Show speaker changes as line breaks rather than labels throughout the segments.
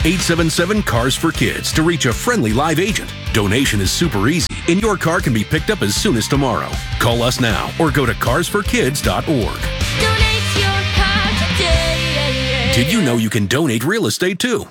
877-CARS-FOR-KIDS to reach a friendly live agent. Donation is super easy, and your car can be picked up as soon as tomorrow. Call us now or go to carsforkids.org.
Donate your car today.
Did you know you can donate real estate too?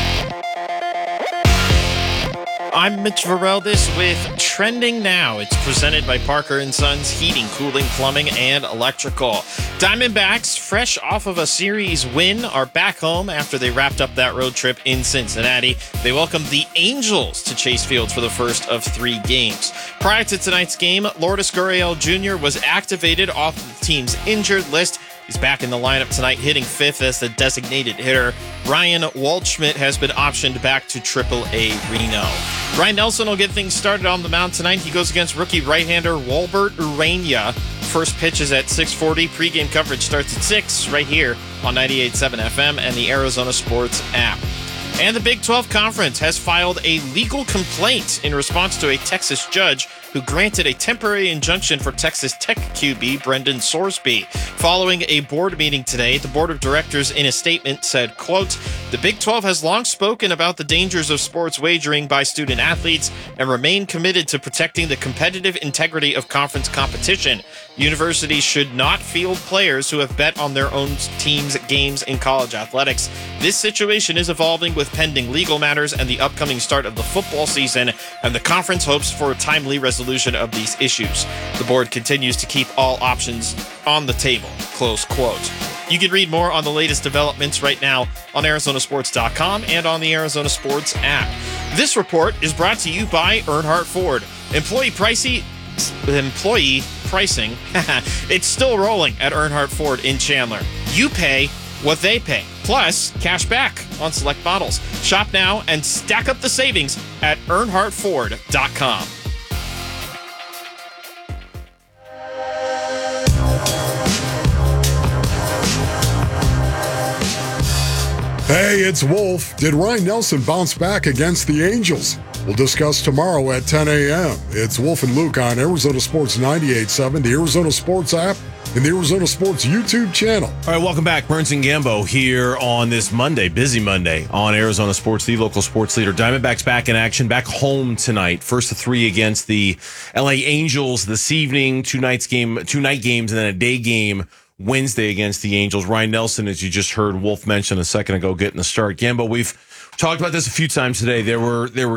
I'm Mitch Vareldis with Trending Now. It's presented by Parker & Sons Heating, Cooling, Plumbing, and Electrical. Diamondbacks, fresh off of a series win, are back home after they wrapped up that road trip in Cincinnati. They welcomed the Angels to Chase Field for the first of 3 games. Prior to tonight's game, Lourdes Gurriel Jr. was activated off the team's injured list. He's back in the lineup tonight, hitting 5th as the designated hitter. Ryan Waldschmidt has been optioned back to AAA Reno. Ryan Nelson will get things started on the mound tonight. He goes against rookie right-hander Walbert Urania. First pitch is at 6:40. Pre-game coverage starts at 6 right here on 98.7 FM and the Arizona Sports app. And the Big 12 Conference has filed a legal complaint in response to a Texas judge who granted a temporary injunction for Texas Tech QB Brendan Sorsby. Following a board meeting today, the board of directors in a statement said, quote, "The Big 12 has long spoken about the dangers of sports wagering by student athletes and remain committed to protecting the competitive integrity of conference competition. Universities should not field players who have bet on their own team's games in college athletics. This situation is evolving with pending legal matters and the upcoming start of the football season, and the conference hopes for a timely resolution of these issues. The board continues to keep all options on the table," close quote. You can read more on the latest developments right now on Arizonasports.com and on the Arizona Sports app. This report is brought to you by Earnhardt Ford. Employee pricing, it's still rolling at Earnhardt Ford in Chandler. You pay what they pay, plus cash back on select models. Shop now and stack up the savings at EarnhardtFord.com.
Hey, it's Wolf. Did Ryan Nelson bounce back against the Angels? We'll discuss tomorrow at 10 a.m. It's Wolf and Luke on Arizona Sports 98.7, the Arizona Sports app, and the Arizona Sports YouTube channel.
All right, welcome back. Burns and Gambo here on this Monday, busy Monday, on Arizona Sports, the local sports leader. Diamondbacks back in action, back home tonight. First of 3 against the LA Angels this evening. 2 night games, and then a day game Wednesday against the Angels. Ryan Nelson, as you just heard Wolf mention a second ago, getting the start. Gambo, we've talked about this a few times today. There were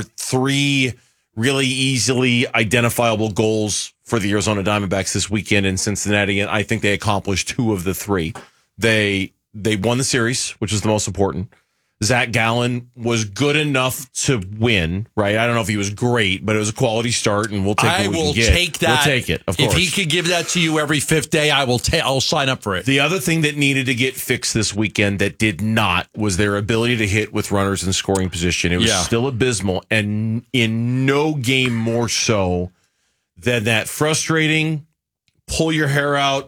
3 really easily identifiable goals for the Arizona Diamondbacks this weekend in Cincinnati, and I think they accomplished 2 of the 3. They won the series, which is the most important. Zach Gallen was good enough to win, right? I don't know if he was great, but it was a quality start, and we'll take what we can get.
Take that.
We'll take it, of course.
If he could give that to you every 5th day, I'll sign up for it.
The other thing that needed to get fixed this weekend that did not was their ability to hit with runners in scoring position. It was still abysmal, and in no game more so than that frustrating, pull your hair out,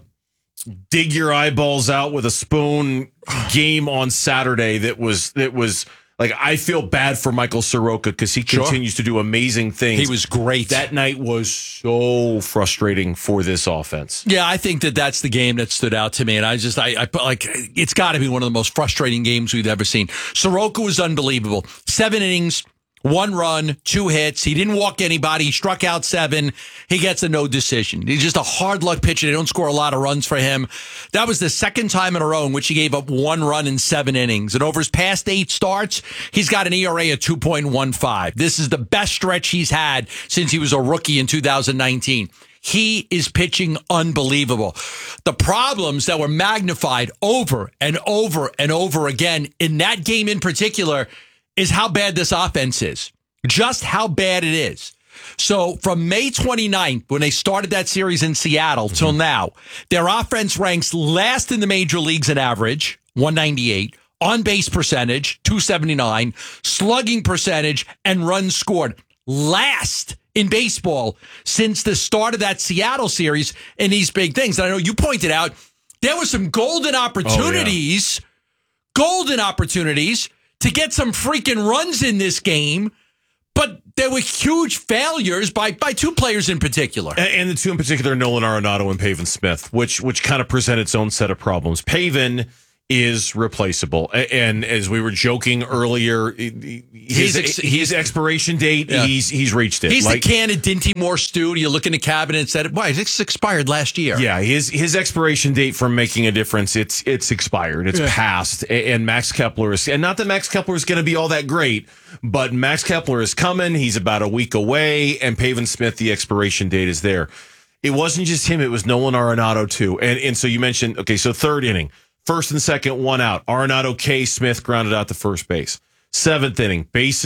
dig your eyeballs out with a spoon game on Saturday that was like, I feel bad for Michael Soroka because he continues to do amazing things.
He was great.
That night was so frustrating for this offense.
Yeah, I think that's the game that stood out to me, and I put like, it's got to be one of the most frustrating games we've ever seen. Soroka was unbelievable. 7 innings, 1 run, 2 hits. He didn't walk anybody. He struck out 7. He gets a no decision. He's just a hard luck pitcher. They don't score a lot of runs for him. That was the second time in a row in which he gave up 1 run in 7 innings. And over his past 8 starts, he's got an ERA of 2.15. This is the best stretch he's had since he was a rookie in 2019. He is pitching unbelievable. The problems that were magnified over and over and over again in that game in particular is how bad this offense is. Just how bad it is. So from May 29th, when they started that series in Seattle, till now, their offense ranks last in the major leagues in average, 198, on-base percentage, 279, slugging percentage, and runs scored. Last in baseball since the start of that Seattle series in these big things. And I know you pointed out there were some golden opportunities to get some freaking runs in this game, but there were huge failures by 2 players in particular.
And the 2 in particular, Nolan Arenado and Pavin Smith, which kind of present its own set of problems. Pavin is replaceable. And as we were joking earlier, his expiration date, he's reached it.
He's the can of Dinty Moore stew. You look in the cabinet and said, "Why? This expired last year."
Yeah, his expiration date for making a difference, it's expired. It's past. And Max Kepler is, and not that Max Kepler is going to be all that great, but Max Kepler is coming. He's about a week away, and Pavin Smith, the expiration date is there. It wasn't just him; it was Nolan Arenado too. And so you mentioned, okay, so third inning. First and second, one out. Arenado, K. Smith grounded out to first base. Seventh inning, bases